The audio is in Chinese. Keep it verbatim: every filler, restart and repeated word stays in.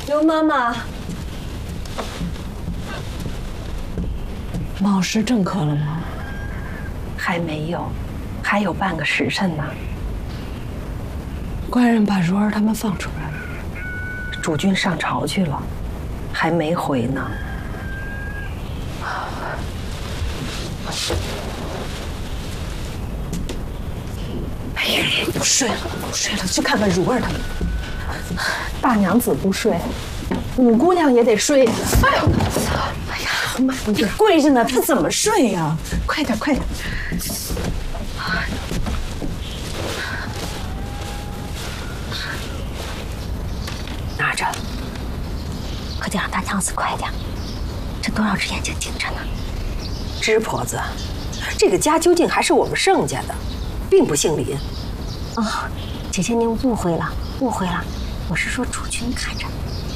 刘妈妈， 冒失正科了吗？ 还没有，还有半个时辰呢。 官人把如儿他们放出来了。 主君上朝去了，还没回呢。 哎呀，不睡了，不睡了，去看看如儿他们。 大娘子不睡，五姑娘也得睡。哎呦， 哎呀，慢点，跪着呢，他怎么睡呀？快点，快点。 拿着， 可得让大娘子快点，这多少只眼睛盯着呢。 支婆子，这个家究竟还是我们盛家的，并不姓林。 哦，姐姐您误会了，误会了，我是说主君看着。